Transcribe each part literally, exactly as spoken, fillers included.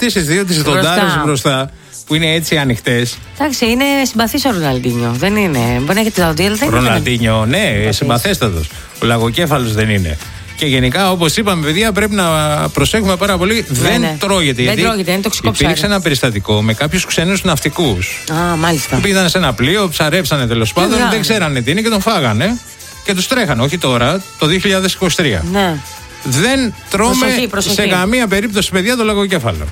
αυτές τις δύο τις δοντάρες μπροστά, που είναι έτσι ανοιχτές. Εντάξει, είναι συμπαθής ο Ροναλντίνιο. Δεν είναι. Μπορεί να έχει τη δοντία, δεν είναι. Ροναλντίνιο, ναι, συμπαθέστατος. Ο λαγοκέφαλος δεν είναι. Και γενικά, όπως είπαμε, παιδιά, πρέπει να προσέχουμε πάρα πολύ. Ναι, δεν ναι. τρώγεται. Δεν τρώγεται, είναι τοξικό ψάρι. Υπήρξε ένα περιστατικό με κάποιους ξένους ναυτικούς. Α, μάλιστα. Πήγαν σε ένα πλοίο, ψαρέψανε τέλος πάντων, δεν ξέρανε τι είναι και τον φάγανε. Και τους τρέχανε, όχι τώρα, το δύο χιλιάδες είκοσι τρία. Ναι. Δεν τρώμε προσοχή, προσοχή. σε καμία περίπτωση, παιδιά, το λαγοκέφαλο.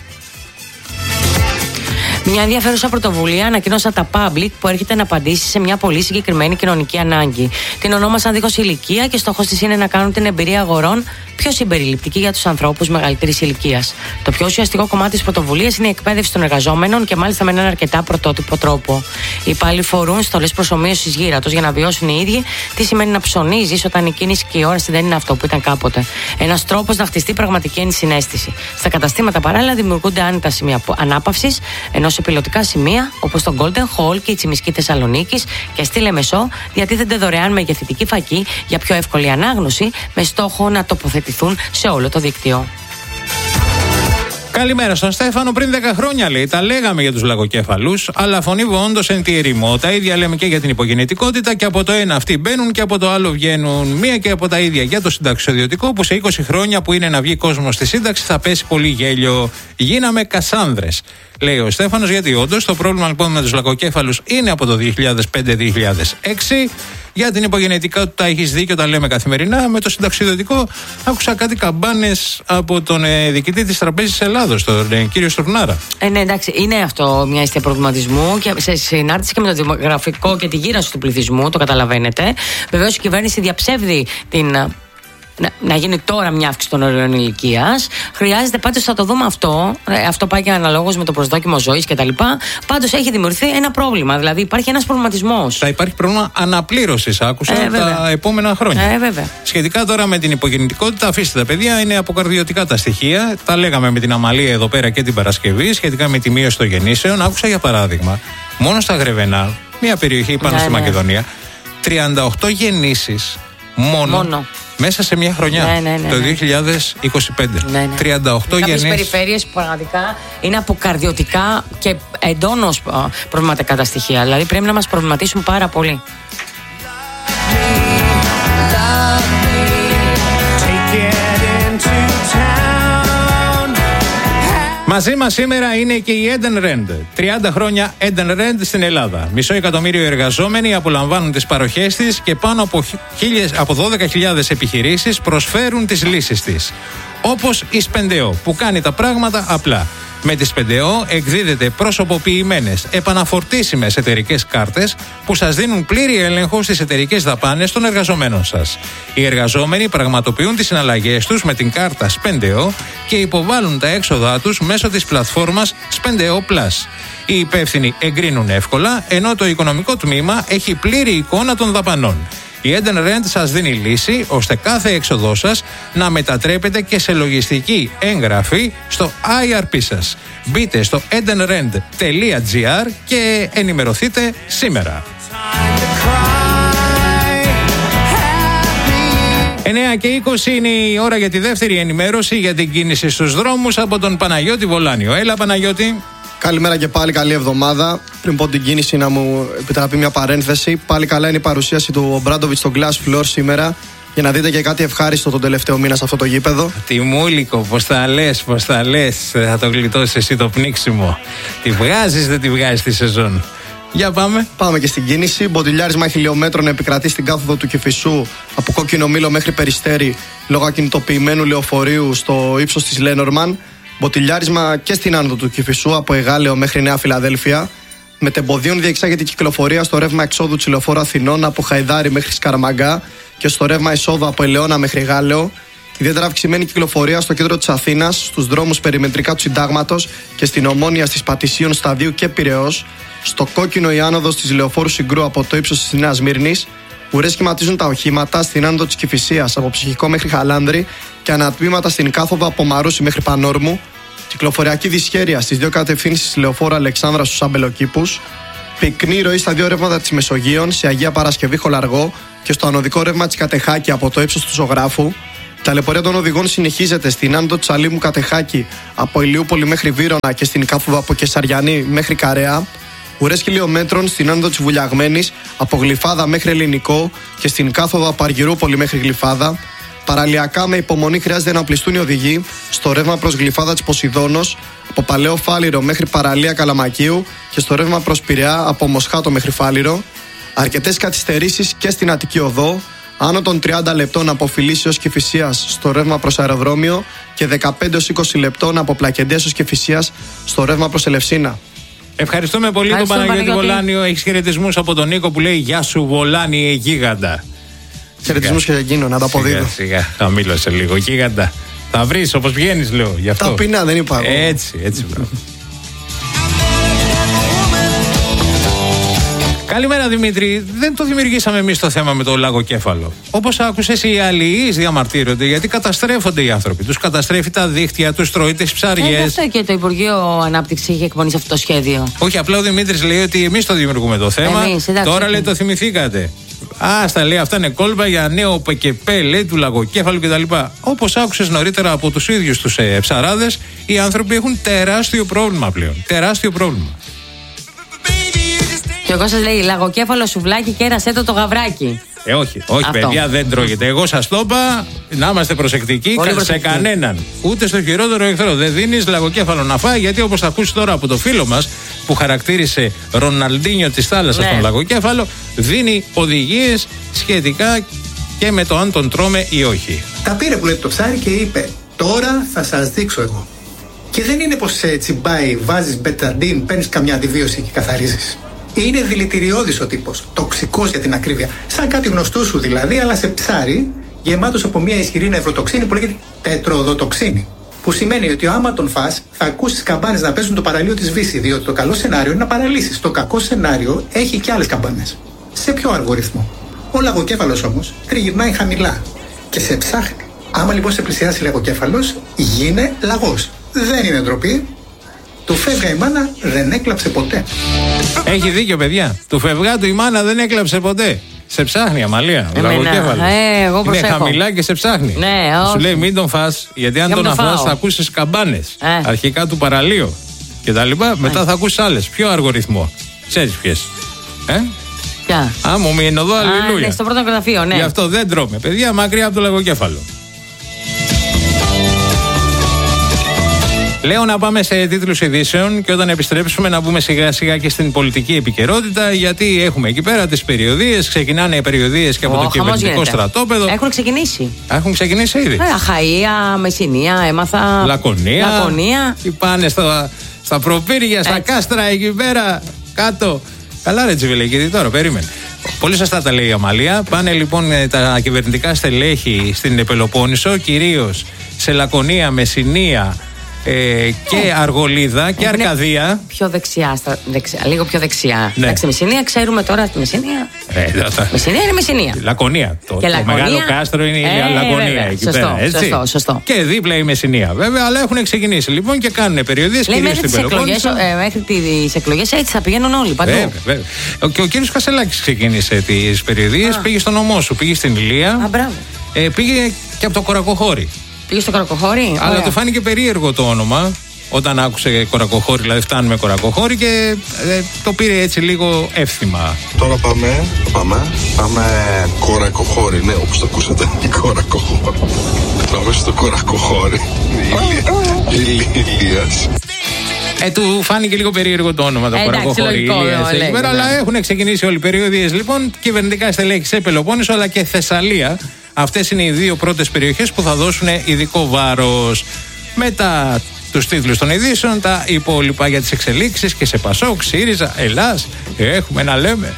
Μια ενδιαφέρουσα πρωτοβουλία ανακοίνωσαν τα Public που έρχεται να απαντήσει σε μια πολύ συγκεκριμένη κοινωνική ανάγκη. Την ονόμασαν δίχως ηλικία και στόχος της είναι να κάνουν την εμπειρία αγορών πιο συμπεριληπτική για τους ανθρώπους μεγαλύτερης ηλικίας. Το πιο ουσιαστικό κομμάτι της πρωτοβουλίας είναι η εκπαίδευση των εργαζόμενων και μάλιστα με έναν αρκετά πρωτότυπο τρόπο. Οι υπάλληλοι φορούν στολές προσομοίωσης γύρατος για να βιώσουν οι ίδιοι τι σημαίνει να ψωνίζεις όταν η κίνηση και η όραση δεν είναι αυτό που ήταν κάποτε. Ένας τρόπος να χτιστεί πραγματική ενσυναίσθηση. Στα καταστήματα παράλληλα δημιουργούνται άνετα σημεία ανάπαυσης, ενώ σε πιλωτικά σημεία όπως το Golden Hall και η Τσιμισκή Θεσσαλονίκης και στη Λεμεσό διατίθενται δωρεάν μεγεθυντική φακή για πιο εύκολη ανάγνωση με στόχο να τοποθετηθούν σε όλο το δίκτυο. Καλημέρα στον Στέφανο. Πριν δέκα χρόνια, λέει, τα λέγαμε για τους λαγοκέφαλους, αλλά φωνήβω όντως εν τη ερημό. Τα ίδια λέμε και για την υπογεννητικότητα, και από το ένα αυτοί μπαίνουν και από το άλλο βγαίνουν. Μία και από τα ίδια για το συνταξιοδιωτικό, που σε είκοσι χρόνια που είναι να βγει κόσμος στη σύνταξη θα πέσει πολύ γέλιο. Γίναμε Κασάνδρες, λέει ο Στέφανος, γιατί όντως το πρόβλημα λοιπόν με τους λαγοκέφαλους είναι από το δύο χιλιάδες πέντε δύο χιλιάδες έξι. Για την υπογεννητικότητα έχεις δίκιο, τα λέμε καθημερινά. Με το συνταξιοδοτικό άκουσα κάτι καμπάνες από τον ε, διοικητή της Τραπέζης Ελλάδος, τον ε, κύριο Στουρνάρα. Ε, ναι, εντάξει, είναι αυτό μια αιστεία προβληματισμού και σε συνάρτηση και με το δημογραφικό και τη γύρανση του πληθυσμού, το καταλαβαίνετε. Βεβαίως η κυβέρνηση διαψεύδει την. Να, να γίνει τώρα μια αύξηση των ορίων ηλικίας. Χρειάζεται πάντως, θα το δούμε αυτό. Ε, αυτό πάει και αναλόγως με το προσδόκιμο ζωής κτλ. Πάντως έχει δημιουργηθεί ένα πρόβλημα. Δηλαδή υπάρχει ένας προβληματισμός. Θα υπάρχει πρόβλημα αναπλήρωσης, άκουσα, ε, τα επόμενα χρόνια. Ε, βέβαια. Σχετικά τώρα με την υπογεννητικότητα, αφήστε τα παιδιά, είναι αποκαρδιωτικά τα στοιχεία. Τα λέγαμε με την Αμαλία εδώ πέρα και την Παρασκευή. Σχετικά με τη μείωση των γεννήσεων, άκουσα για παράδειγμα, μόνο στα Γρεβενά, μια περιοχή πάνω ναι, στη ναι. Μακεδονία, τριάντα οκτώ γεννήσεις μόνο. μόνο. Μέσα σε μια χρονιά, ναι, ναι, ναι, το δύο χιλιάδες είκοσι πέντε. Ναι, ναι. τριάντα οκτώ γεννήσεις. Κάποιες περιφέρειες που πραγματικά είναι αποκαρδιωτικά και εντόνως προβληματικά τα στοιχεία. Δηλαδή πρέπει να μας προβληματίσουν πάρα πολύ. Μαζί μας σήμερα είναι και η Eden Rent. τριάντα χρόνια Eden Rent στην Ελλάδα. Μισό εκατομμύριο εργαζόμενοι απολαμβάνουν τις παροχές της και πάνω από, χίλιες, από δώδεκα χιλιάδες επιχειρήσεις προσφέρουν τις λύσεις της. Όπως η Σπεντεό, που κάνει τα πράγματα απλά. Με τη Σπεντεό εκδίδεται προσωποποιημένες, επαναφορτήσιμες εταιρικές κάρτες που σας δίνουν πλήρη έλεγχο στις εταιρικές δαπάνες των εργαζομένων σας. Οι εργαζόμενοι πραγματοποιούν τις συναλλαγές τους με την κάρτα Σπεντεό και υποβάλλουν τα έξοδά τους μέσω της πλατφόρμας Σπεντεό Plus. Οι υπεύθυνοι εγκρίνουν εύκολα, ενώ το οικονομικό τμήμα έχει πλήρη εικόνα των δαπανών. Η Eden Rent σας δίνει λύση ώστε κάθε έξοδό σας να μετατρέπεται και σε λογιστική έγγραφη στο άι αρ πι σας. Μπείτε στο edenrent τελεία τζι άρ και ενημερωθείτε σήμερα. εννιά και είκοσι είναι η ώρα για τη δεύτερη ενημέρωση για την κίνηση στους δρόμους από τον Παναγιώτη Βολάνιο. Έλα Παναγιώτη. Καλημέρα και πάλι, καλή εβδομάδα. Πριν πω την κίνηση, να μου επιτραπεί μια παρένθεση. Πάλι καλά είναι η παρουσίαση του Ομπράντοβιτς στο Glass Floor σήμερα. Για να δείτε και κάτι ευχάριστο τον τελευταίο μήνα σε αυτό το γήπεδο. Τιμούλικο, πώς τα λες, πώς τα λες. Θα το γλιτώσεις εσύ το πνίξιμο. Τη βγάζεις, δεν τη βγάζεις τη σεζόν. Για πάμε. Πάμε και στην κίνηση. Μποτιλιάρισμα χιλιόμετρων επικρατεί στην κάθοδο του Κηφισού από Κόκκινο Μήλο μέχρι Περιστέρι λόγω ακινητοποιημένου λεωφορείου στο ύψος της Λένορμαν. Μποτιλιάρισμα και στην άνοδο του Κηφισού από Εγάλεο μέχρι Νέα Φιλαδέλφια. Μετεμποδίων διεξάγεται η κυκλοφορία στο ρεύμα εξόδου της Λεωφόρου Αθηνών από Χαϊδάρι μέχρι Σκαραμαγκά και στο ρεύμα εισόδου από Ελαιώνα μέχρι Γάλεο. Ιδιαίτερα αυξημένη κυκλοφορία στο κέντρο της Αθήνας, στους δρόμους περιμετρικά του Συντάγματος και στην Ομόνοια στις Πατησίων Σταδίου και Πειραιώς. Στο κόκκινο η άνοδος της Λεωφόρου Συγκρού από το ύψος της Νέας Μύρνης. Ουρές σχηματίζουν τα οχήματα στην άνοδο της Κηφισίας από Ψυχικό μέχρι Χαλάνδρη και ανατμήματα στην κάθοδο από Μαρούσι μέχρι Πανόρμου. Κυκλοφοριακή δυσχέρεια στις δύο κατευθύνσεις της Λεωφόρου Αλεξάνδρα στους Αμπελοκήπους. Πυκνή ροή στα δύο ρεύματα της Μεσογείων, σε Αγία Παρασκευή Χολαργό και στο ανωδικό ρεύμα της Κατεχάκη από το ύψος του Ζωγράφου. Η ταλαιπωρία των οδηγών συνεχίζεται στην άνοδο Τσαλίμου Κατεχάκη από Ηλιούπολη μέχρι Βύρωνα και στην κάθοδο από Κεσαριανή μέχρι Καρέα. Ουρές χιλιόμετρων στην άνοδο της Βουλιαγμένης από Γλυφάδα μέχρι Ελληνικό και στην κάθοδο από Αργυρούπολη μέχρι Γλυφάδα. Παραλιακά με υπομονή χρειάζεται να πληστούν οι οδηγοί στο ρεύμα προς Γλυφάδα της Ποσειδώνος από Παλαιό Φάληρο μέχρι Παραλία Καλαμακίου και στο ρεύμα προς Πειραιά από Μοσχάτο μέχρι Φάληρο. Αρκετές καθυστερήσεις και στην Αττική Οδό, άνω των τριάντα λεπτών από Φιλίσσεως και Φυσίας στο ρεύμα προς Αεροδρόμιο και δεκαπέντε έως είκοσι λεπτών από Πλακεντέσος και Φυσίας στο ρεύμα προς Ελευσίνα. Ευχαριστούμε πολύ τον Παναγιώτη Βολάνιο. Έχεις χαιρετισμούς από τον Νίκο που λέει «Γεια σου Βολάνιε γίγαντα». Χαιρετισμούς και για εκείνο, να τα αποδίδω. Σιγά, σιγά, χαμήλωσε λίγο, γίγαντα. Θα βρεις όπως βγαίνεις, λέω, γι' αυτό. Ταπεινά, δεν είπα. Έτσι, έτσι. Καλημέρα Δημήτρη. Δεν το δημιουργήσαμε εμείς το θέμα με το λαγοκέφαλο. Όπως άκουσες, οι αλληλείς διαμαρτύρονται γιατί καταστρέφονται οι άνθρωποι. Τους καταστρέφει τα δίχτυα, τους τρώει τις ψαριές. Ε, αυτό και το Υπουργείο Ανάπτυξης είχε εκπονήσει αυτό το σχέδιο. Όχι, απλά ο Δημήτρης λέει ότι εμείς το δημιουργούμε το θέμα. Εμείς, εντάξει, τώρα okay. λέει το θυμηθήκατε. Άστα λέει, αυτά είναι κόλπα για νέο πεκεπέ, λέει, του λαγοκέφαλου κτλ. Όπως άκουσες νωρίτερα από τους ίδιους τους ε, ψαράδες, οι άνθρωποι έχουν τεράστιο πρόβλημα πλέον. Τεράστιο πρόβλημα. Και εγώ σας λέει λαγοκέφαλο, σουβλάκι, κέρασέ το το γαβράκι. Ε, όχι, όχι, αυτό. Παιδιά, δεν τρώγεται. Εγώ σας το είπα, να είμαστε προσεκτικοί κα, σε κανέναν. Ούτε στο χειρότερο εχθρό. Δεν δίνεις λαγοκέφαλο να φάει, γιατί όπως θα ακούσει τώρα από το φίλο μας που χαρακτήρισε Ροναλντίνιο της θάλασσας, ναι, τον λαγοκέφαλο, δίνει οδηγίες σχετικά και με το αν τον τρώμε ή όχι. Τα πήρε που λέει το ψάρι και είπε: τώρα θα σας δείξω εγώ. Και δεν είναι πως σε τσιμπάει, βάζεις μπεταντίν, παίρνεις καμιά αντιβίωση και καθαρίζεις. Είναι δηλητηριώδης ο τύπος, τοξικός για την ακρίβεια. Σαν κάτι γνωστό σου δηλαδή, αλλά σε ψάρι, γεμάτος από μια ισχυρή νευροτοξίνη που λέγεται τετροδοτοξίνη. Που σημαίνει ότι άμα τον φας, θα ακούσεις καμπάνες να παίζουν το παραλίο της Βύση, διότι το καλό σενάριο είναι να παραλύσεις. Το κακό σενάριο έχει και άλλες καμπάνες. Σε πιο αργό ρυθμό. Ο λαγοκέφαλος όμως τριγυρνάει χαμηλά και σε ψάχνει. Άμα λοιπόν σε πλησιάσει λαγοκέφαλος, γίνε λαγός. Δεν είναι ντροπή. Του φεύγα η μάνα, δεν έκλαψε ποτέ. Έχει δίκιο, παιδιά. Του φεύγα του η μάνα, δεν έκλαψε ποτέ. Σε ψάχνει, Αμαλία. Ο λαγοκέφαλος. Ε, εγώ είναι χαμηλά και σε ψάχνει. Ναι, σου λέει μην τον φας, γιατί αν τον αφάς θα ακούσεις καμπάνες. Ε. Αρχικά του παραλίου και τα λοιπά. Μετά ε. θα ακούσεις άλλες. Πιο αργό ρυθμό. Ξέρεις ποιες. Ε? Ποια? Α, μου μείνει εδώ, αλληλούια. Ναι, στο πρώτο γραφείο, ναι. Γι' αυτό δεν τρώμε. Παιδιά, μακριά από το λαγοκέφαλο. Λέω να πάμε σε τίτλους ειδήσεων και όταν επιστρέψουμε να μπούμε σιγά σιγά και στην πολιτική επικαιρότητα, γιατί έχουμε εκεί πέρα τις περιοδίες, ξεκινάνε οι περιοδίες και από oh, το κυβερνητικό στρατόπεδο. Έχουν ξεκινήσει. Έχουν ξεκινήσει ήδη. Ε, Αχαΐα, Μεσσηνία, έμαθα. Λακωνία. Λακωνία. Και πάνε στα, στα προπύρια, στα Έτσι. κάστρα εκεί πέρα κάτω. Καλά ρε Τσιβιλεκίδη, τώρα περίμενε. Πολύ σωστά τα λέει η Αμαλία. Πάνε λοιπόν τα κυβερνητικά στελέχη στην Πελοπόννησο, κυρίως σε Λακωνία, Μεσσηνία, Ε, και ε, Αργολίδα και Αρκαδία. Πιο δεξιά, στα, δεξιά, λίγο πιο δεξιά. Ναι. Εντάξει, Μεσσηνία, ξέρουμε τώρα στη Μεσσηνία. Ε, θα... Μεσσηνία είναι Μεσσηνία. Λακωνία. Το, το Λακωνία. μεγάλο κάστρο είναι η ε, Λακωνία βέβαια. Εκεί σωστό, πέρα. Έτσι. Σωστό, σωστό. Και δίπλα η Μεσσηνία. Βέβαια, αλλά έχουν ξεκινήσει λοιπόν και κάνουν περιοδίες κυρίως στην Πελοπόννησο. Ε, μέχρι τις εκλογές έτσι θα πηγαίνουν όλοι παντού. Βέβαια, βέβαια. Και ο κύριος Κασελάκης ξεκίνησε τις περιοδίες, πήγε στον ομό σου, πήγε στην Ηλία. Α, ε, πήγε και από το Κορακοχώρι. Πήγε στο Κορακοχώρι. Αλλά του φάνηκε περίεργο το όνομα. Όταν άκουσε Κορακοχώρι, δηλαδή φτάνουμε Κορακοχώρι και ε, το πήρε έτσι λίγο εύθυμα. Τώρα πάμε, πάμε, πάμε Κορακοχώρι, ναι, όπως το ακούσατε, Κορακοχώρι. Πάμε στο Κορακοχώρι, Ηλίας. Ε, του φάνηκε λίγο περίεργο το όνομα, το ε, Κορακοχώρι, Ηλίας, εκεί πέρα, αλλά έχουν ξεκινήσει όλοι οι περιοδίες. Λοιπόν, κυβερνητικά στελέχη σε Πελοπόννησο αλλά και Θεσσαλία. Αυτές είναι οι δύο πρώτες περιοχές που θα δώσουν ειδικό βάρος. Μετά τους τίτλους των ειδήσεων, τα υπόλοιπα για τις εξελίξεις και σε Πασόκ, ΣΥΡΙΖΑ, Ελλάς, έχουμε να λέμε.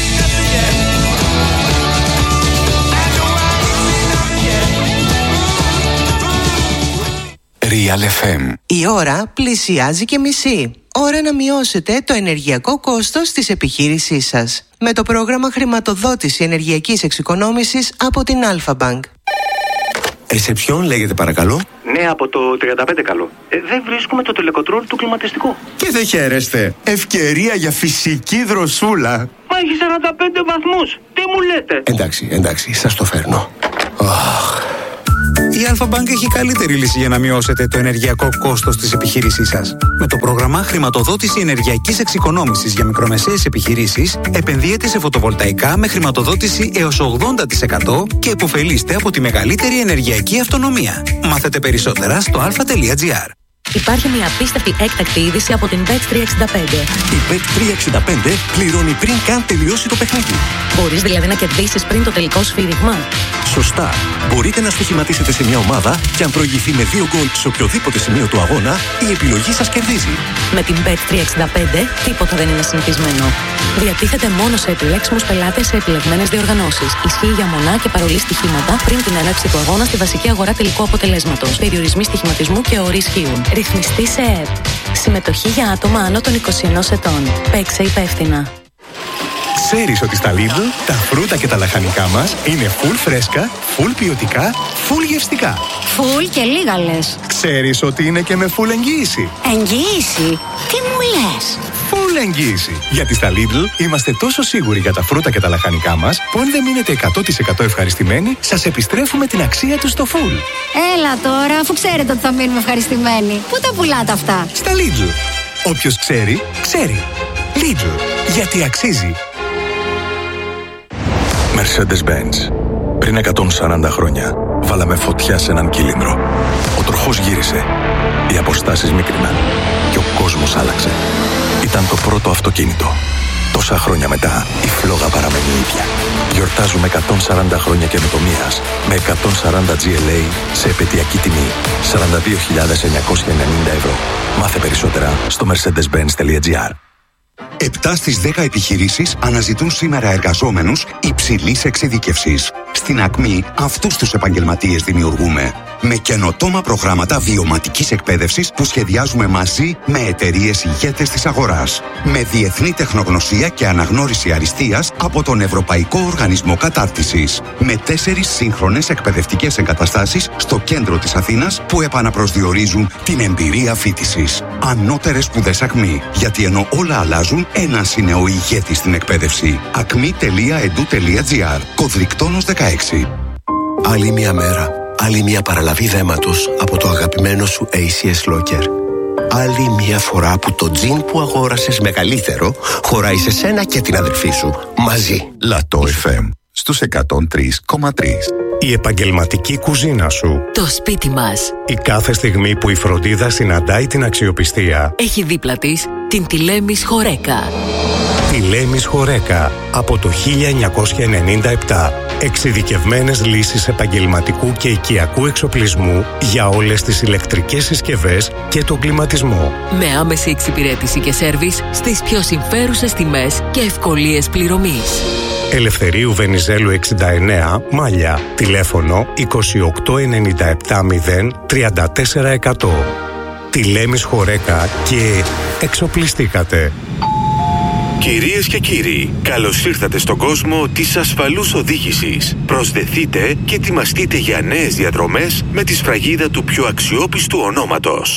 Real εφ εμ. Η ώρα πλησιάζει και μισή. Ώρα να μειώσετε το ενεργειακό κόστος της επιχείρησής σας. Με το πρόγραμμα χρηματοδότηση ενεργειακής εξοικονόμησης από την Alpha Bank. Ρεσεψιόν λέγεται παρακαλώ. Ναι, από το τριάντα πέντε καλό. Ε, δεν βρίσκουμε το τηλεκοντρόλ του κλιματιστικού. Και δεν χαίρεστε. Ευκαιρία για φυσική δροσούλα. Μα έχει σαράντα πέντε βαθμούς. Τι μου λέτε. Εντάξει, εντάξει, σας το φέρνω. Oh. Η Αλφα-Bank έχει καλύτερη λύση για να μειώσετε το ενεργειακό κόστος της επιχείρησής σας. Με το πρόγραμμα Χρηματοδότηση Ενεργειακής Εξοικονόμησης για μικρομεσαίες επιχειρήσεις, επενδύετε σε φωτοβολταϊκά με χρηματοδότηση έως ογδόντα τοις εκατό και επωφελείστε από τη μεγαλύτερη ενεργειακή αυτονομία. Μάθετε περισσότερα στο αλφα τελεία τζι άρ. Υπάρχει μια απίστευτη έκτακτη είδηση από την μπετ τριακόσια εξήντα πέντε. Η μπετ τριακόσια εξήντα πέντε πληρώνει πριν καν τελειώσει το παιχνίδι. Μπορείς δηλαδή να κερδίσεις πριν το τελικό σφύριγμα. Σωστά. Μπορείτε να στοιχηματίσετε σε μια ομάδα και αν προηγηθεί με δύο γκολ σε οποιοδήποτε σημείο του αγώνα, η επιλογή σας κερδίζει. Με την μπετ τριακόσια εξήντα πέντε τίποτα δεν είναι συνηθισμένο. Διατίθεται μόνο σε επιλέξιμους πελάτες σε επιλεγμένες διοργανώσεις. Ισχύει για μονά και παρολί στοιχήματα πριν την έναρξη του αγώνα στη βασική αγορά τελικού αποτελέσματος. Περιορισμοί στοιχηματισμού και όροι ισχύουν. Ρυθμιστή σε ΕΕΠ. Συμμετοχή για άτομα άνω των είκοσι ενός ετών. Παίξε υπεύθυνα. Ξέρεις ότι στα Lidl τα φρούτα και τα λαχανικά μας είναι full φρέσκα, full ποιοτικά, full γευστικά. Full και λίγα λες. Ξέρεις ότι είναι και με full εγγύηση. Εγγύηση? Τι μου λες? Full εγγύηση. Γιατί στα Lidl είμαστε τόσο σίγουροι για τα φρούτα και τα λαχανικά μας που αν δεν μείνετε εκατό τοις εκατό ευχαριστημένοι, σας επιστρέφουμε την αξία τους στο full. Έλα τώρα, αφού ξέρετε ότι θα μείνουμε ευχαριστημένοι. Πού τα πουλάτε αυτά? Στα Lidl. Όποιος ξέρει, ξέρει. Lidl. Γιατί αξίζει. Mercedes-Benz. Πριν εκατόν σαράντα χρόνια βάλαμε φωτιά σε έναν κύλινδρο. Ο τροχός γύρισε. Οι αποστάσεις μίκριναν. Και ο κόσμος άλλαξε. Ήταν το πρώτο αυτοκίνητο. Τόσα χρόνια μετά η φλόγα παραμένει ίδια. Γιορτάζουμε εκατόν σαράντα χρόνια καινοτομίας με εκατόν σαράντα τζι ελ έι σε επαιτειακή τιμή σαράντα δύο χιλιάδες εννιακόσια ενενήντα ευρώ. Μάθε περισσότερα στο mercedes benz τελεία τζι άρ. Επτά στις δέκα επιχειρήσεις αναζητούν σήμερα εργαζόμενους υψηλής εξειδίκευσης. Στην Ακμή αυτούς τους επαγγελματίες δημιουργούμε. Με καινοτόμα προγράμματα βιωματικής εκπαίδευσης που σχεδιάζουμε μαζί με εταιρείες ηγέτες της αγοράς. Με διεθνή τεχνογνωσία και αναγνώριση αριστείας από τον Ευρωπαϊκό Οργανισμό Κατάρτισης. Με τέσσερις σύγχρονες εκπαιδευτικές εγκαταστάσεις στο κέντρο της Αθήνας που επαναπροσδιορίζουν την εμπειρία φοιτησης. Ανώτερες σπουδές Ακμή. Γιατί ενώ όλα αλλάζουν, ένας είναι ο ηγέτης στην εκπαίδευση. ακμή τελεία ι ντι γιου τελεία τζι άρ. Κωδρικτόνος δεκαέξι. Άλλη μια μέρα. Άλλη μια παραλαβή δέματος από το αγαπημένο σου έι σι ες Locker. Άλλη μια φορά που το τζιν που αγόρασες μεγαλύτερο χωράει σε σένα και την αδερφή σου. Μαζί. Λατό εφ εμ στους εκατόν τρία κόμμα τρία. Η επαγγελματική κουζίνα σου. Το σπίτι μας. Η κάθε στιγμή που η φροντίδα συναντάει την αξιοπιστία. Έχει δίπλα της την Τηλέμης Χορέκα. Τηλέμης Χορέκα από το χίλια εννιακόσια ενενήντα επτά. Εξειδικευμένες λύσεις επαγγελματικού και οικιακού εξοπλισμού για όλες τις ηλεκτρικές συσκευές και τον κλιματισμό. Με άμεση εξυπηρέτηση και σέρβις στις πιο συμφέρουσες τιμές και ευκολίες πληρωμής. Ελευθερίου Βενιζέλου εξήντα εννέα, Μάλια. Τηλέφωνο είκοσι οκτώ ενενήντα επτά μηδέν τριάντα τέσσερα εκατό. Τηλέμης Χορέκα και εξοπλιστήκατε. Κυρίες και κύριοι, καλώς ήρθατε στον κόσμο της ασφαλούς οδήγησης. Προσδεθείτε και ετοιμαστείτε για νέες διαδρομές με τη σφραγίδα του πιο αξιόπιστου ονόματος.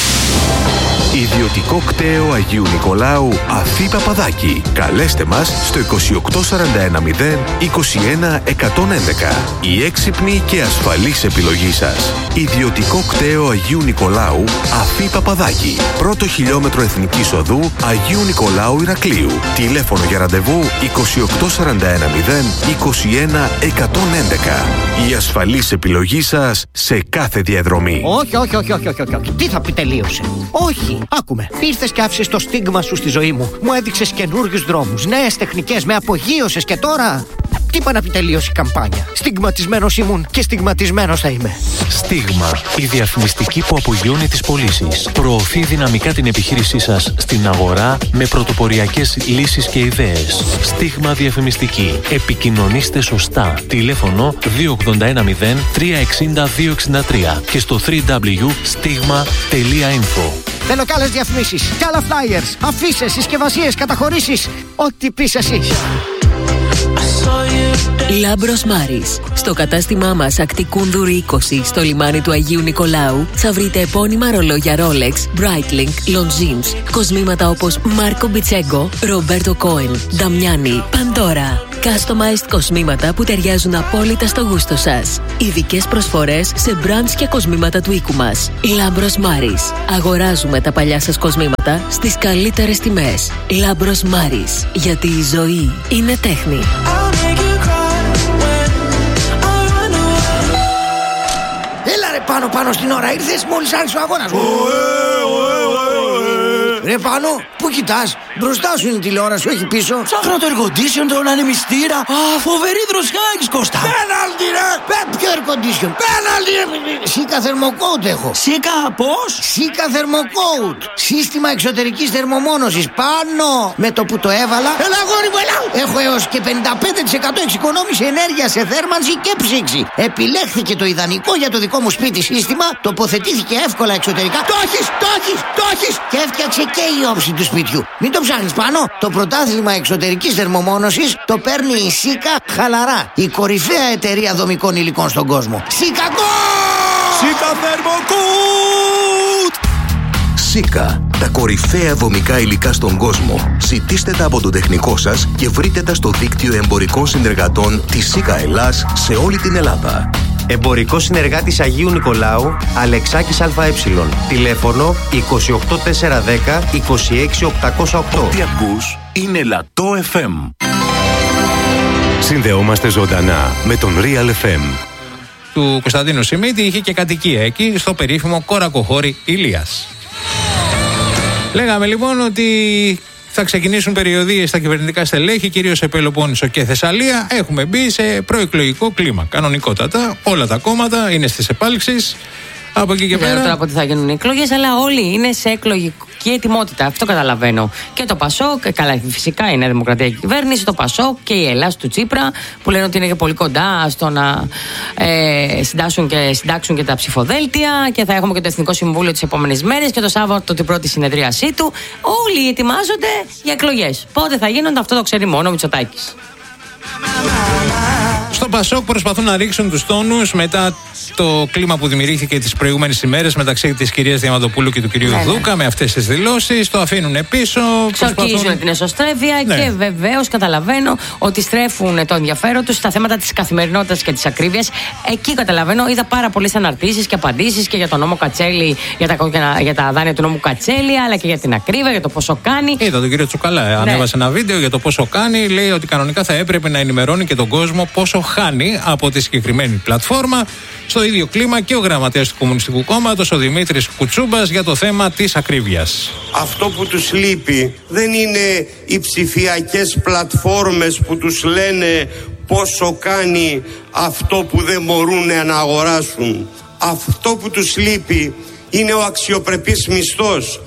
Ιδιωτικό κτέο Αγίου Νικολάου Αφή Παπαδάκη. Καλέστε μας στο είκοσι οκτώ σαράντα ένα μηδέν είκοσι ένα εκατόν έντεκα. Η έξυπνη και ασφαλής επιλογή σας. Ιδιωτικό κτέο Αγίου Νικολάου Αφή Παπαδάκη. Πρώτο χιλιόμετρο Εθνικής Οδού Αγίου Νικολάου Ηρακλείου. Τηλέφωνο για ραντεβού είκοσι οκτώ σαράντα ένα μηδέν είκοσι ένα εκατόν έντεκα. Η ασφαλής επιλογή σας σε κάθε διαδρομή. Όχι, όχι, όχι, όχι, όχι, όχι. Τι θα πει τελείωσε? Όχι. Άκουμε. Ήρθες και άφησες το στίγμα σου στη ζωή μου. Μου έδειξες καινούριους δρόμους, νέες τεχνικές, με απογείωσες και τώρα. Τι είπα να πει τελείωσε η καμπάνια? Στιγματισμένος ήμουν και στιγματισμένος θα είμαι. Στίγμα. Η διαφημιστική που απογειώνει τις πωλήσεις. Προωθεί δυναμικά την επιχείρησή σας στην αγορά με πρωτοποριακές λύσεις και ιδέες. Στίγμα διαφημιστική. Επικοινωνήστε σωστά. Τηλέφωνο δύο ογδόντα ένα μηδέν τρία εξήντα δύο εξήντα τρία και στο double-u double-u double-u τελεία stigma τελεία info. Θέλω κι άλλες διαφημίσεις, κι άλλα flyers, αφήσεις, συσκευασίες, καταχωρήσεις. Ό,τι πεις εσύ. I saw you Λάμπρος Μάρης. Στο κατάστημά μας Ακτικούνδουρη είκοσι στο λιμάνι του Αγίου Νικολάου θα βρείτε επώνυμα ρολόγια Rolex, Breitling, Longines, κοσμήματα όπως Μάρκο Μπιτσέγκο, Ρομπέρτο Κόεν, Νταμιάνι, Παντόρα. Customized κοσμήματα που ταιριάζουν απόλυτα στο γούστο σας. Ειδικές προσφορές σε brands και κοσμήματα του οίκου μας. Λάμπρος Μάρης. Αγοράζουμε τα παλιά σας κοσμήματα στις καλύτερες τιμές. Λάμπρος Μάρης. Γιατί η ζωή είναι τέχνη. Έλα ρε πάνω πάνω στην ώρα ήρθες μόλις άρχισε ο αγώνας. Ρε πάνω, πού κοιτάς? Μπροστά σου είναι η τηλεόραση, όχι πίσω. Ψάχνω το air condition, τον ανεμιστήρα. Α, φοβερή δροσιά έχεις, Κώστα. Πέναλτι ρε! Πέ, ποιο air condition? Πέναλτι ρε! Σίκα θερμοκόουτ έχω. Σίκα πώς? Σίκα θερμοκόουτ. Σύστημα εξωτερικής θερμομόνωσης. Πάνω! Με το που το έβαλα. Έλα αγόρι μου, έλα! Έχω έως και πενήντα πέντε τοις εκατό εξοικονόμηση ενέργεια σε θέρμανση και ψήξη. Επιλέχθηκε το ιδανικό για το δικό μου σπίτι σύστημα. Τοποθετήθηκε εύκολα εξωτερικά. Το έχεις, το έχεις, το έχεις! Και έφτιαξε και η όψη του σπιτιού. Μην το ψάχνεις πάνω. Το πρωτάθλημα εξωτερικής θερμομόνωσης το παίρνει η Σίκα χαλαρά. Η κορυφαία εταιρεία δομικών υλικών στον κόσμο. Σίκα Σίκα Θερμοκούτ! Σίκα, τα κορυφαία δομικά υλικά στον κόσμο. Ζητήστε τα από τον τεχνικό σας και βρείτε τα στο δίκτυο εμπορικών συνεργατών της Σίκα Ελλάς σε όλη την Ελλάδα. Εμπορικό συνεργάτης Αγίου Νικολάου, Αλεξάκης ΑΕ. Τηλέφωνο είκοσι οκτώ τετρακόσια δέκα είκοσι έξι οκτακόσια οκτώ. Ό,τι ακούς είναι Λατό εφ εμ. Συνδεόμαστε ζωντανά με τον Real εφ εμ. Του Κωνσταντίνου Σιμίτη είχε και κατοικία εκεί στο περίφημο Κορακοχώρι Ηλίας. Λέγαμε λοιπόν ότι θα ξεκινήσουν περιοδίες στα κυβερνητικά στελέχη, κυρίως σε Πελοπόννησο και Θεσσαλία. Έχουμε μπει σε προεκλογικό κλίμα. Κανονικότατα, όλα τα κόμματα είναι στις επάλξεις. Από εκεί και δεν πέρα. Δεν πότε θα γίνουν οι εκλογές, αλλά όλοι είναι σε εκλογική ετοιμότητα. Αυτό καταλαβαίνω. Και το ΠΑΣΟΚ, καλά, φυσικά είναι Δημοκρατία και κυβέρνηση, το ΠΑΣΟΚ και η Ελλάς του Τσίπρα, που λένε ότι είναι και πολύ κοντά στο να ε, συντάξουν, και, συντάξουν και τα ψηφοδέλτια. Και θα έχουμε και το Εθνικό Συμβούλιο τις επόμενες μέρες και το Σάββατο την πρώτη συνεδρίασή του. Όλοι ετοιμάζονται για εκλογές. Πότε θα γίνονται, αυτό το ξέρει μόνο ο Μητσοτάκης. Στο ΠΑΣΟΚ προσπαθούν να ρίξουν τους τόνους μετά το κλίμα που δημιουργήθηκε τις προηγούμενες ημέρες μεταξύ της κυρίας Διαμαντοπούλου και του κυρίου ναι, Δούκα, ναι, με αυτές τις δηλώσεις. Το αφήνουν πίσω. Ξορκίζουν προσπαθούν... την εσωστρέφεια, ναι, και βεβαίως καταλαβαίνω ότι στρέφουν το ενδιαφέρον τους στα θέματα της καθημερινότητας και της ακρίβειας. Εκεί καταλαβαίνω, είδα πάρα πολλές αναρτήσεις και απαντήσεις και για τον νόμο Κατσέλη, για τα, για τα δάνεια του νόμου Κατσέλη, αλλά και για την ακρίβεια, για το πόσο κάνει. Είδα τον κύριο Τσουκαλά, ναι, ανέβασε ένα βίντεο για το πόσο κάνει. Λέει ότι κανονικά θα έπρεπε να ενημερώνει και τον κόσμο πόσο χάνει από τη συγκεκριμένη πλατφόρμα. Στο ίδιο κλίμα και ο γραμματέας του Κομμουνιστικού Κόμματος, ο Δημήτρης Κουτσούμπας, για το θέμα της ακρίβειας. Αυτό που τους λείπει δεν είναι οι ψηφιακές πλατφόρμες που τους λένε πόσο κάνει αυτό που δεν μπορούν να αγοράσουν. Αυτό που τους λείπει είναι ο αξιοπρεπής μισθός.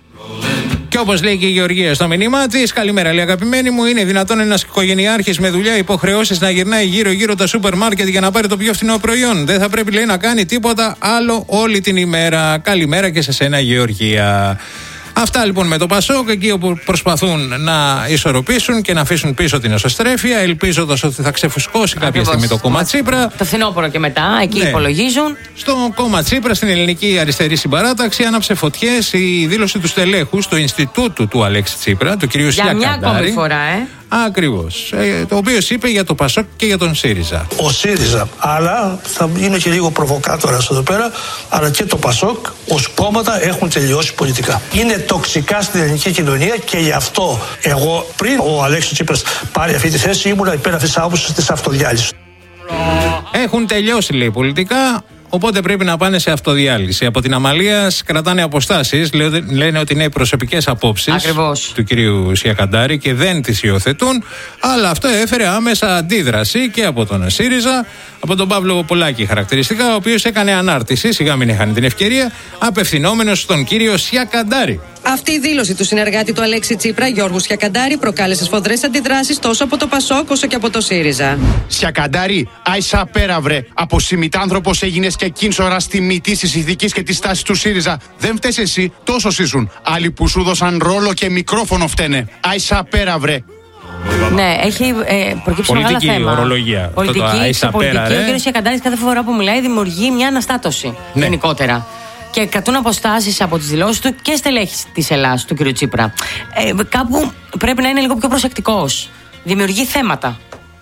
Και όπως λέει και η Γεωργία στο μηνύμά της, καλημέρα λέει αγαπημένη μου, είναι δυνατόν ένας οικογενειάρχης με δουλειά, υποχρεώσεις να γυρνάει γύρω-γύρω τα σούπερ μάρκετ για να πάρει το πιο φθηνό προϊόν? Δεν θα πρέπει λέει να κάνει τίποτα άλλο όλη την ημέρα. Καλημέρα και σε σένα Γεωργία. Αυτά λοιπόν με το ΠΑΣΟΚ, εκεί όπου προσπαθούν να ισορροπήσουν και να αφήσουν πίσω την εσωστρέφεια, ελπίζοντας ότι θα ξεφουσκώσει κάποια Ακριβώς. στιγμή το κόμμα Τσίπρα. Το φθινόπωρο και μετά, εκεί ναι. υπολογίζουν. Στο κόμμα Τσίπρα, στην Ελληνική Αριστερή Συμπαράταξη, άναψε φωτιές η δήλωση του στελέχου στο Ινστιτούτου του Αλέξη Τσίπρα, του κ. Σιακαντάρη. Για μια ακόμη φορά, ε. Ακριβώς. Ε, το οποίο είπε για το ΠΑΣΟΚ και για τον ΣΥΡΙΖΑ. Ο ΣΥΡΙΖΑ, αλλά θα είμαι και λίγο προβοκάτορας εδώ πέρα, αλλά και το ΠΑΣΟΚ ως κόμματα έχουν τελειώσει πολιτικά. Είναι τοξικά στην ελληνική κοινωνία και γι' αυτό εγώ πριν ο Αλέξης Τσίπρας πάρει αυτή τη θέση ήμουνα υπέρ αυτής της άποψης της αυτοδιάλυσης. Έχουν τελειώσει λέει πολιτικά. Οπότε πρέπει να πάνε σε αυτοδιάλυση. Από την Αμαλία κρατάνε αποστάσεις. Λένε ότι είναι προσωπικές απόψεις Ακριβώς. του κυρίου Σιακαντάρη και δεν τις υιοθετούν. Αλλά αυτό έφερε άμεσα αντίδραση και από τον ΣΥΡΙΖΑ, από τον Παύλο Πολάκη χαρακτηριστικά, ο οποίος έκανε ανάρτηση, σιγά μην είχαν την ευκαιρία, απευθυνόμενος στον κύριο Σιακαντάρη. Αυτή η δήλωση του συνεργάτη του Αλέξη Τσίπρα, Γιώργου Σιακαντάρη, προκάλεσε σφοδρές αντιδράσεις τόσο από το ΠΑΣΟΚ όσο και από το ΣΥΡΙΖΑ. Σιακαντάρη, άισα πέρα βρε. Από συμμητάνθρωπος έγινες και κίνσορα στη μυτή της ηθικής και της τάσης του ΣΥΡΙΖΑ. Δεν φταίς εσύ, τόσο ήσουν. Άλλοι που σου δώσαν ρόλο και μικρόφωνο φταίνε. Άισα πέρα βρε. Ναι, έχει ε, προκύψει μεγάλο θέμα. Πολιτική ορολογία. Πολιτική, πολιτική. Ο κ. Σιακαντάρης κάθε φορά που μιλάει δημιουργεί μια αναστάτωση ναι. γενικότερα. Και κρατούν αποστάσεις από τις δηλώσεις του και στελέχη της Ελλάδας, του κ. Τσίπρα. Ε, κάπου πρέπει να είναι λίγο πιο προσεκτικός. Δημιουργεί θέματα.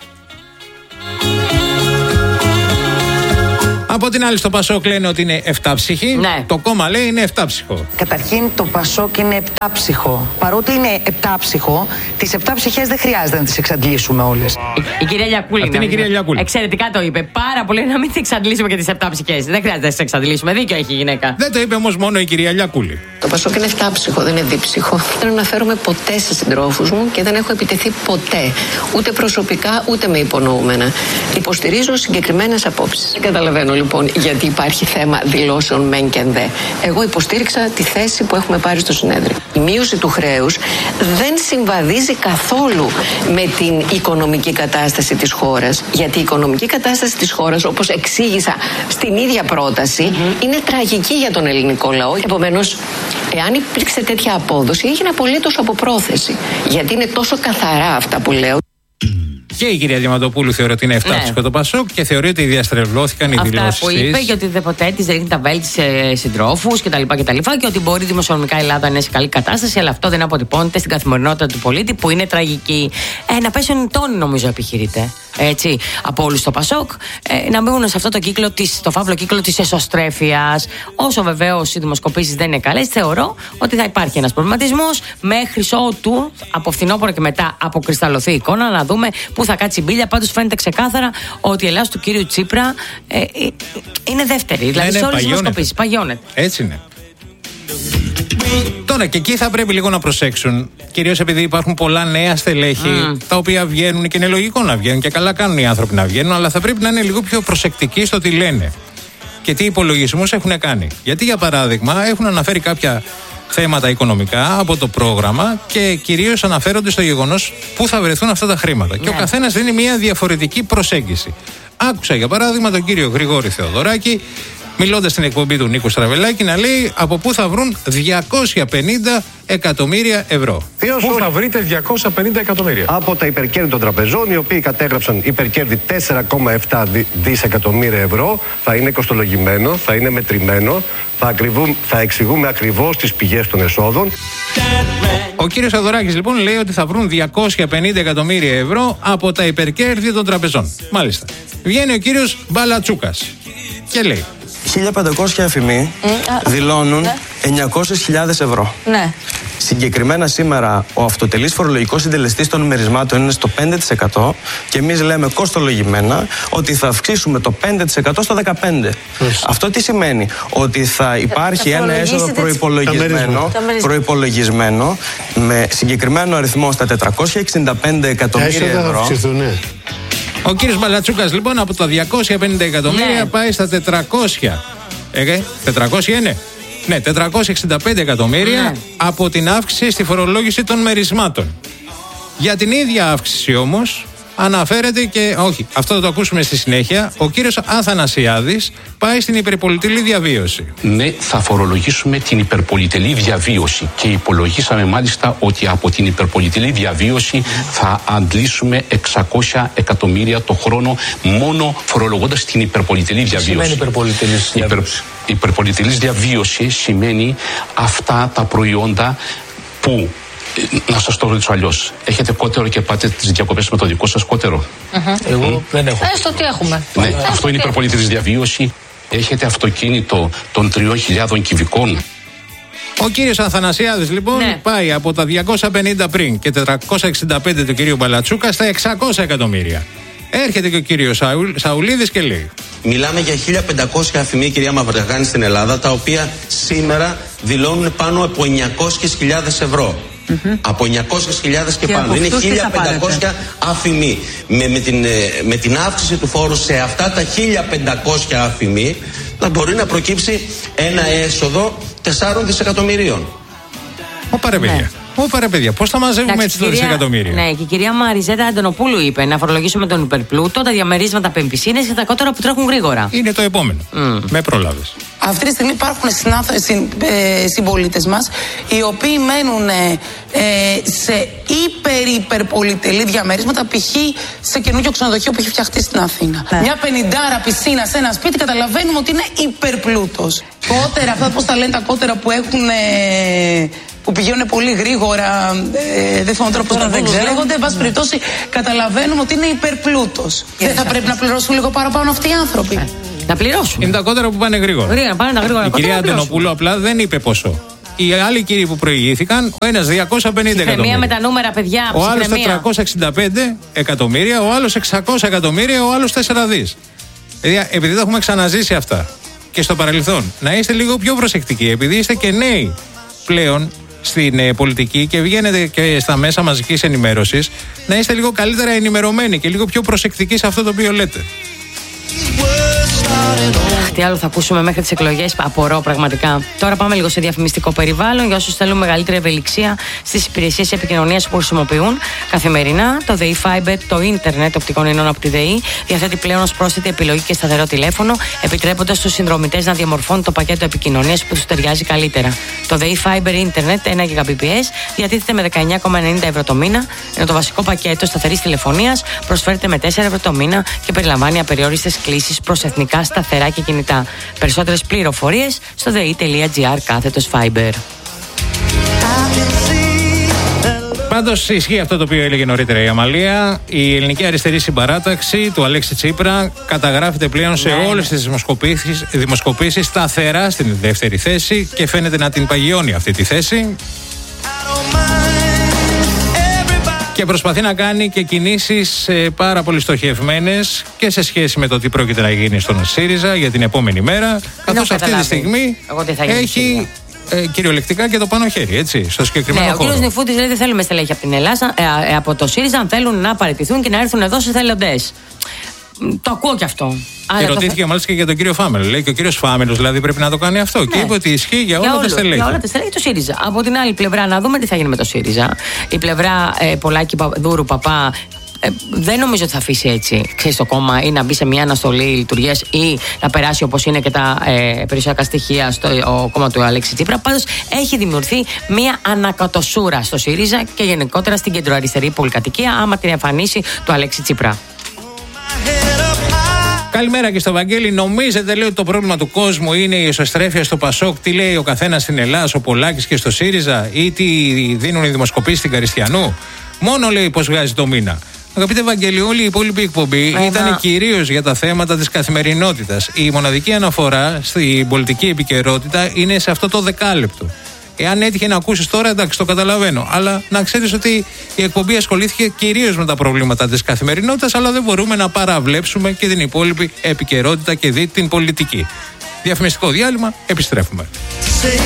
Από την άλλη, στο Πασόκ λένε ότι είναι εφτάψυχη. Ναι. Το κόμμα λέει είναι εφτάψυχο. Καταρχήν, το Πασόκ είναι επτάψυχο. Παρότι είναι επτάψυχο, τις επτά ψυχές δεν χρειάζεται να τις εξαντλήσουμε όλες. Η, η κυρία Λιακούλη. Αυτή είναι η κυρία Λιακούλη. Εξαιρετικά το είπε. Πάρα πολύ να μην τις εξαντλήσουμε και τις επτά ψυχές. Δεν χρειάζεται να τις εξαντλήσουμε. Δίκιο έχει η γυναίκα. Δεν το είπε όμως μόνο η κυρία Λιακούλη. Το Πασόκ είναι εφτάψυχο, δεν είναι δίψυχο. Δεν αναφέρομαι ποτέ σε συντρόφους μου και δεν έχω επιτεθεί ποτέ. Ούτε προσωπικά ούτε με υπονοούμενα. Υποστηρίζω συγκεκριμένες απόψεις. Δεν καταλαβαίνω λοιπόν γιατί υπάρχει θέμα δηλώσεων μεν και δε. Εγώ υποστήριξα τη θέση που έχουμε πάρει στο συνέδριο. Η μείωση του χρέους δεν συμβαδίζει καθόλου με την οικονομική κατάσταση της χώρας. Γιατί η οικονομική κατάσταση της χώρας, όπως εξήγησα στην ίδια πρόταση, mm-hmm. είναι τραγική για τον ελληνικό λαό. Επομένως, εάν υπήρξε τέτοια απόδοση, έγινε απολύτως από πρόθεση. Γιατί είναι τόσο καθαρά αυτά που λέω. Και η κυρία Διαμαντοπούλου θεωρεί ότι είναι εφτάψυχο ναι. το Πασόκ και θεωρεί ότι διαστρεβλώθηκαν οι δηλώσεις της. Αυτά που είπε, για ότι ποτέ της ρίχνει τα βέλη σε συντρόφους κτλ. Και ότι μπορεί δημοσιονομικά η Ελλάδα να είναι σε καλή κατάσταση, αλλά αυτό δεν αποτυπώνεται στην καθημερινότητα του πολίτη που είναι τραγική. Ε, να πέσουν τόνοι, νομίζω, επιχειρείται. Έτσι, από όλους στο Πασόκ, ε, να μπουν σε αυτό το κύκλο της, το φαύλο κύκλο της εσωστρέφειας. Όσο βεβαίως οι δημοσκοπήσεις δεν είναι καλές, θεωρώ ότι θα υπάρχει ένας προβληματισμός μέχρι ότου από φθινόπωρο και μετά αποκρισταλωθεί η εικόνα, να δούμε πού θα κάτσει η μπίλια. Πάντως φαίνεται ξεκάθαρα ότι η Ελλάδα του κύριου Τσίπρα ε, ε, είναι δεύτερη. Δηλαδή ναι, σε όλες τις δημοσκοπήσεις παγιώνεται. Έτσι είναι. Τώρα και εκεί θα πρέπει λίγο να προσέξουν, κυρίως επειδή υπάρχουν πολλά νέα στελέχη mm. τα οποία βγαίνουν και είναι λογικό να βγαίνουν και καλά κάνουν οι άνθρωποι να βγαίνουν, αλλά θα πρέπει να είναι λίγο πιο προσεκτικοί στο τι λένε και τι υπολογισμούς έχουν κάνει. Γιατί για παράδειγμα έχουν αναφέρει κάποια θέματα οικονομικά από το πρόγραμμα και κυρίως αναφέρονται στο γεγονός πού θα βρεθούν αυτά τα χρήματα. Yeah. Και ο καθένας δίνει μια διαφορετική προσέγγιση. Άκουσα για παράδειγμα τον κύριο Γρηγόρη Θεοδωράκη, μιλώντας στην εκπομπή του Νίκου Στραβελάκη, να λέει από πού θα βρουν διακόσια πενήντα εκατομμύρια ευρώ. Πού θα βρείτε διακόσια πενήντα εκατομμύρια? Από τα υπερκέρδη των τραπεζών, οι οποίοι κατέγραψαν υπερκέρδη τέσσερα κόμμα επτά δισεκατομμύρια ευρώ. Θα είναι κοστολογημένο, θα είναι μετρημένο, θα, ακριβούν, θα εξηγούμε ακριβώς τις πηγές των εσόδων. Ο κύριος Θεοδωράκης λοιπόν λέει ότι θα βρουν διακόσια πενήντα εκατομμύρια ευρώ από τα υπερκέρδη των τραπεζών. Μάλιστα. Βγαίνει ο κύριος Μπαλατσούκας και λέει χίλια πεντακόσια εφημοί mm, δηλώνουν ναι. εννιακόσιες χιλιάδες ευρώ. Ναι. Συγκεκριμένα σήμερα ο αυτοτελής φορολογικός συντελεστής των μερισμάτων είναι στο πέντε τοις εκατό και εμείς λέμε κοστολογημένα ότι θα αυξήσουμε το πέντε τοις εκατό στο δεκαπέντε τοις εκατό. Mm. Αυτό τι σημαίνει? Ότι θα υπάρχει θα ένα έσοδο προϋπολογισμένο, προϋπολογισμένο με συγκεκριμένο αριθμό στα τετρακόσια εξήντα πέντε εκατομμύρια ευρώ. Ο κύριος Μπαλατσούκας λοιπόν από τα διακόσια πενήντα εκατομμύρια ναι. πάει στα τετρακόσια. Ε, τετρακόσια είναι. Ναι, τετρακόσια εξήντα πέντε εκατομμύρια ναι. από την αύξηση στη φορολόγηση των μερισμάτων. Για την ίδια αύξηση όμως αναφέρεται και, όχι, αυτό θα το ακούσουμε στη συνέχεια, ο κύριος Αθανασιάδης πάει στην υπερπολιτελή διαβίωση. Ναι, θα φορολογήσουμε την υπερπολιτελή διαβίωση και υπολογίσαμε μάλιστα ότι από την υπερπολιτελή διαβίωση θα αντλήσουμε εξακόσια εκατομμύρια το χρόνο μόνο φορολογώντας την υπερπολιτελή διαβίωση. Τι σημαίνει υπερπολιτελής διαβίωση? Υπερ, υπερπολιτελής διαβίωση σημαίνει αυτά τα προϊόντα που, να σας το ρωτήσω αλλιώς, έχετε κότερο και πάτε τις διακοπές με το δικό σας κότερο? Uh-huh. Εγώ δεν έχω. Έστω τι έχουμε. Ναι, Έστω αυτό είναι υπερπολιτελής διαβίωση. Έχετε αυτοκίνητο των τριών χιλιάδων κυβικών. Ο κύριος Αθανασιάδης λοιπόν ναι. πάει από τα διακόσια πενήντα πριν και τετρακόσια εξήντα πέντε του κυρίου Μπαλατσούκα στα εξακόσια εκατομμύρια. Έρχεται και ο κύριος Σαου, Σαουλίδης και λέει: μιλάμε για χίλια πεντακόσια αφημί, κυρία Μαυρογιάννη, στην Ελλάδα, τα οποία σήμερα δηλώνουν πάνω από εννιακόσιες χιλιάδες ευρώ. Mm-hmm. Από εννιακόσιες χιλιάδες και, και πάνω. Είναι χίλια πεντακόσια αφημί. Με, με, την, με την αύξηση του φόρου σε αυτά τα χίλια πεντακόσια αφημί να μπορεί να προκύψει ένα έσοδο τεσσάρων δισεκατομμυρίων. Ωπα ρε παιδιά. Ωπα ρε παιδιά, πώς θα μαζεύουμε έτσι το δισεκατομμύριο? Ναι, και η κυρία Μαριζέτα Αντωνοπούλου είπε να φορολογήσουμε τον υπερπλούτο, τα διαμερίσματα πεμπισίνες και τα κότερα που τρέχουν γρήγορα. Είναι το επόμενο. Mm. Με πρόλαβες. Αυτή τη στιγμή υπάρχουν συμπολίτες μας οι οποίοι μένουν ε, σε υπερ-υπερπολιτελή διαμερίσματα, π.χ. σε καινούργιο ξενοδοχείο που έχει φτιαχτεί στην Αθήνα. Ναι. Μια πενηντάρα πισίνα σε ένα σπίτι, καταλαβαίνουμε ότι είναι υπερπλούτος. Κότερα, αυτά πώς τα λένε τα κότερα που έχουν. Ε, που πηγαίνουν πολύ γρήγορα, ε, δεν θυμάμαι τώρα πώς να λέγονται. Εν πάση περιπτώσει, καταλαβαίνουμε ότι είναι υπερπλούτος. Δεν θα πρέπει να πληρώσουν λίγο παραπάνω αυτοί οι άνθρωποι? Ε, να πληρώσουν. Είναι τα κότερα που πάνε γρήγορα. Γρήγορα, πάνε τα γρήγορα. Η κυρία Αντωνοπούλου απλά δεν είπε ποσό. Οι άλλοι κύριοι που προηγήθηκαν, ο ένας διακόσια πενήντα εκατομμύρια. με τα νούμερα, παιδιά. Ο άλλος τετρακόσια εξήντα πέντε εκατομμύρια, ο άλλος εξακόσια εκατομμύρια, ο άλλος τέσσερα δις. Δηλαδή, επειδή τα έχουμε ξαναζήσει αυτά και στο παρελθόν, να είστε λίγο πιο προσεκτικοί, επειδή είστε και νέοι πλέον στην ε, πολιτική και βγαίνετε και στα μέσα μαζικής ενημέρωσης, να είστε λίγο καλύτερα ενημερωμένοι και λίγο πιο προσεκτικοί σε αυτό το οποίο λέτε. Τι άλλο θα ακούσουμε μέχρι τις εκλογές, απορώ πραγματικά. Τώρα πάμε λίγο σε διαφημιστικό περιβάλλον για όσους θέλουν μεγαλύτερη ευελιξία στις υπηρεσίες επικοινωνίας που χρησιμοποιούν καθημερινά. Το ΔΕΗ Fiber, το ίντερνετ οπτικών ινών από τη ΔΕΗ, διαθέτει πλέον ως πρόσθετη επιλογή και σταθερό τηλέφωνο, επιτρέποντας στους συνδρομητές να διαμορφώνουν το πακέτο επικοινωνίας που τους ταιριάζει καλύτερα. Το ΔΕΗ Fiber ίντερνετ ένα γιγαμπιτ διατίθεται με δεκαεννιά κόμμα ενενήντα ευρώ το μήνα, ενώ το βασικό πακέτο σταθερής τηλεφωνίας προσφέρεται με τέσσερα ευρώ το μήνα και περιλαμβάνει απεριόριστες κλήσεις προς εθνικά σταθερά και κινητά. Περισσότερες πληροφορίες στο δε.gr κάθετος Fiber. Πάντως ισχύει αυτό το οποίο έλεγε νωρίτερα η Αμαλία. Η ελληνική αριστερή συμπαράταξη του Αλέξη Τσίπρα καταγράφεται πλέον σε ναι. όλες τις δημοσκοπήσεις, δημοσκοπήσεις σταθερά στην δεύτερη θέση και φαίνεται να την παγιώνει αυτή τη θέση. Και προσπαθεί να κάνει και κινήσεις ε, πάρα πολύ στοχευμένες και σε σχέση με το τι πρόκειται να γίνει στον ΣΥΡΙΖΑ για την επόμενη μέρα. Καθώς αυτή τη στιγμή έχει ε, κυριολεκτικά και το πάνω χέρι, έτσι, στο συγκεκριμένο ναι, χώρο. Ο κ. Νιφούτης λέει: δεν θέλουμε στελέχη από την Ελλάδα, ε, ε, από το ΣΥΡΙΖΑ, αν θέλουν να παραιτηθούν και να έρθουν εδώ σε θελοντές. Το ακούω κι αυτό. Και Άρα ρωτήθηκε το... μάλιστα και για τον κύριο Φάμελο. Λέει και ο κύριος Φάμελος δηλαδή πρέπει να το κάνει αυτό. Ναι. Και είπε ότι ισχύει για, για όλα τα στελέχη. Για όλα τα στελέχη του ΣΥΡΙΖΑ. Από την άλλη πλευρά, να δούμε τι θα γίνει με το ΣΥΡΙΖΑ. Η πλευρά ε, Πολάκη Δούρου Παπά. Ε, δεν νομίζω ότι θα αφήσει έτσι, ξέρεις, το κόμμα ή να μπει σε μια αναστολή λειτουργίας ή να περάσει όπως είναι και τα ε, περιουσιακά στοιχεία στο ο κόμμα του Αλέξη Τσίπρα. Πάντως έχει δημιουργηθεί μια ανακατοσούρα στο ΣΥΡΙΖΑ και γενικότερα στην κεντροαριστερή πολυκατοικία άμα την εμφανίσει του Αλέξη Τσίπρα. Καλημέρα και στο Βαγγέλη. Νομίζετε, λέει, ότι το πρόβλημα του κόσμου είναι η εσωστρέφεια στο Πασόκ? Τι λέει ο καθένας στην Ελλάδα, ο Πολάκης και στο ΣΥΡΙΖΑ, ή τι δίνουν οι δημοσκοπήσεις στην Καριστιανού? Μόνο λέει πως βγάζει το μήνα. Αγαπητέ Βαγγέλη, όλη η υπόλοιπη εκπομπή Ένα. ήταν κυρίως για τα θέματα της καθημερινότητας. Η μοναδική αναφορά στην πολιτική επικαιρότητα είναι σε αυτό το δεκάλεπτο. Εάν έτυχε να ακούσεις τώρα, εντάξει, το καταλαβαίνω. Αλλά να ξέρεις ότι η εκπομπή ασχολήθηκε κυρίως με τα προβλήματα της καθημερινότητας, αλλά δεν μπορούμε να παραβλέψουμε και την υπόλοιπη επικαιρότητα και δει την πολιτική. Διαφημιστικό διάλειμμα, επιστρέφουμε.